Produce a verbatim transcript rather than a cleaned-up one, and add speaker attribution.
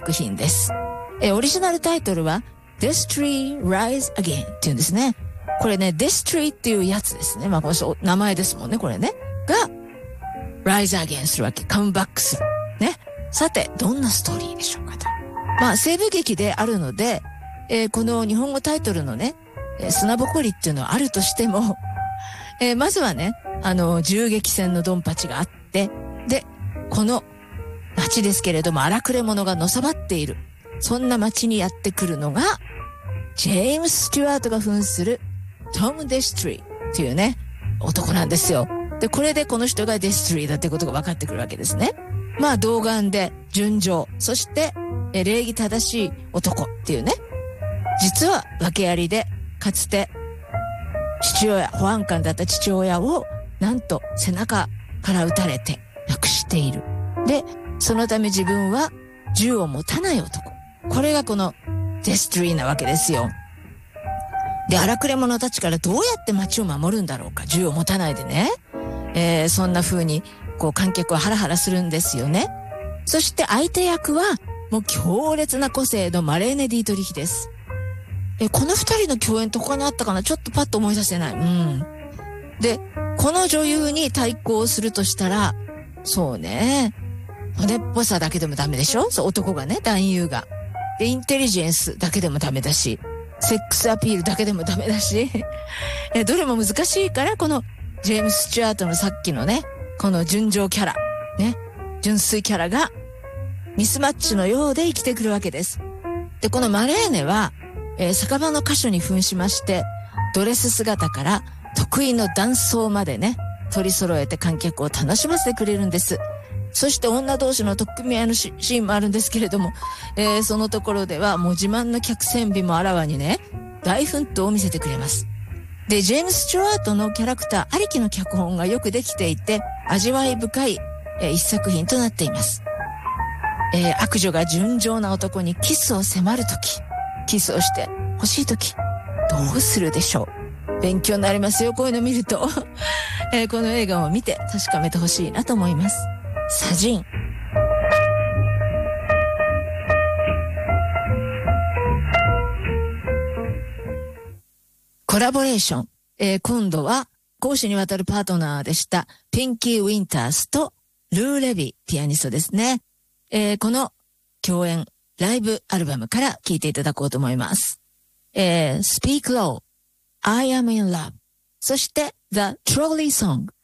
Speaker 1: 作品です。えー、オリジナルタイトルは This Tree Rise Again っていうんですね。これね、This Tree っていうやつですね。まあこの名前ですもんね、これね。が Rise Again するわけ。カムバックする。ね。さて、どんなストーリーでしょうかと。まあ西部劇であるので、えー、この日本語タイトルのね、えー、砂ぼこりっていうのはあるとしても、えー、まずはね、あの、銃撃戦のドンパチがあって、で、この街ですけれども荒くれ者がのさばっている。そんな街にやってくるのが、ジェームス・スチュワートが扮するトム・デストリーっていうね、男なんですよ。で、これでこの人がデストリーだってことが分かってくるわけですね。まあ、童顔で純情、そして、え礼儀正しい男っていうね。実は訳ありで、かつて、父親、保安官だった父親を、なんと背中から撃たれて亡くしている。で、そのため自分は銃を持たない男。これがこのデストリーなわけですよ。で、荒くれ者たちからどうやって街を守るんだろうか。銃を持たないでね。えー、そんな風に、こう観客はハラハラするんですよね。そして相手役は、もう強烈な個性のマレーネ・ディートリヒです。え、この二人の共演って他にあったかな？ちょっとパッと思い出せない。うん。で、この女優に対抗するとしたら、そうね。骨っぽさだけでもダメでしょ？そう、男がね、男優が。で、インテリジェンスだけでもダメだし、セックスアピールだけでもダメだし、え、どれも難しいから、このジェームス・スチュアートのさっきのね、この純情キャラ、ね、純粋キャラがミスマッチのようで生きてくるわけです。で、このマレーネは、えー、酒場の歌手に扮しまして、ドレス姿から得意のダンス奏までね、取り揃えて観客を楽しませてくれるんです。そして女同士の取っ組み合いのシーンもあるんですけれども、えー、そのところではもう自慢の客船美もあらわにね、大奮闘を見せてくれます。で、ジェームス・スチュワートのキャラクターありきの脚本がよくできていて、味わい深い、えー、一作品となっています。えー、悪女が純情な男にキスを迫るとき、キスをして欲しいとき、どうするでしょう。勉強になりますよ、こういうの見ると。えー、この映画を見て確かめてほしいなと思います。サジン。コラボレーション。えー、今度は公私にわたるパートナーでしたピンキー・ウィンタースとルー・レビ、ピアニストですね。えー、この共演ライブアルバムから聴いていただこうと思います。えー、Speak Low、I Am in Love、そして The Trolley Song。